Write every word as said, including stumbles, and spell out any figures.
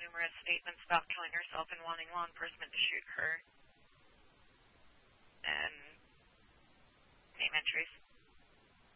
numerous statements about killing herself and wanting law enforcement to shoot her. And name entries.